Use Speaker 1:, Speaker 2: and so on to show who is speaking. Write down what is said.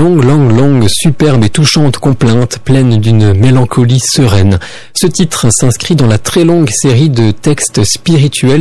Speaker 1: longue, superbe et touchante complainte, pleine d'une mélancolie sereine. Ce titre s'inscrit dans la très longue série de textes spirituels